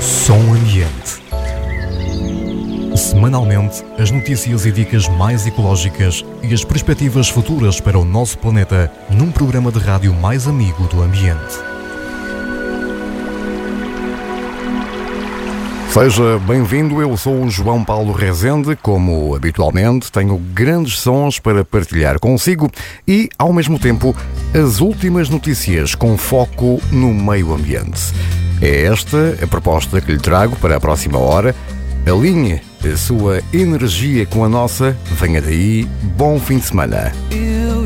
Som Ambiente. Semanalmente, as notícias e dicas mais ecológicas e as perspectivas futuras para o nosso planeta num programa de rádio mais amigo do ambiente. Seja bem-vindo, eu sou o João Paulo Rezende. Como habitualmente, tenho grandes sons para partilhar consigo e, ao mesmo tempo, as últimas notícias com foco no meio ambiente. É esta a proposta que lhe trago para a próxima hora. Alinhe a sua energia com a nossa. Venha daí, bom fim de semana.